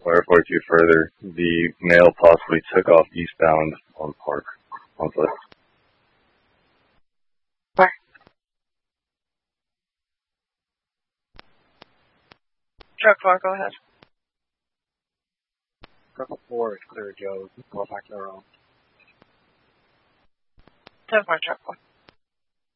clarify to you further, the male possibly took off eastbound on Park on foot. Where? Truck 4, go ahead. Truck 4 is clear, Joe. Go back to their own. 10-4, truck 4.